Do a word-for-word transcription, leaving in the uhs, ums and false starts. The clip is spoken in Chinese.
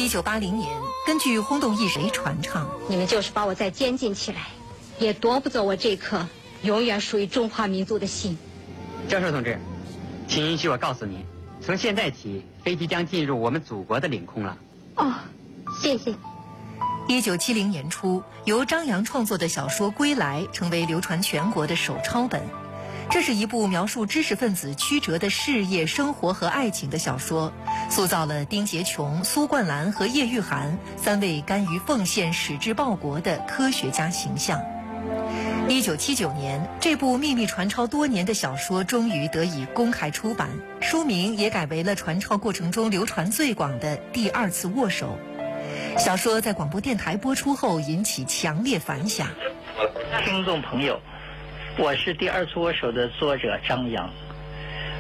一九八零年，根据轰动一时传唱， 你们就是把我再监禁起来，也夺不走我这颗永远属于中华民族的心。 教授同志，请允许我告诉您，从现在起，飞机将进入我们祖国的领空了。 哦，谢谢。 一九七零年初，由张扬创作的小说《归来》成为流传全国的手抄本。这是一部描述知识分子曲折的事业、生活和爱情的小说，塑造了丁洁琼、苏冠兰和叶玉涵三位甘于奉献、矢志报国的科学家形象。一九七九年，这部秘密传抄多年的小说终于得以公开出版，书名也改为了传抄过程中流传最广的《第二次握手》。小说在广播电台播出后引起强烈反响。 听众朋友，我是《第二次握手》的作者张扬。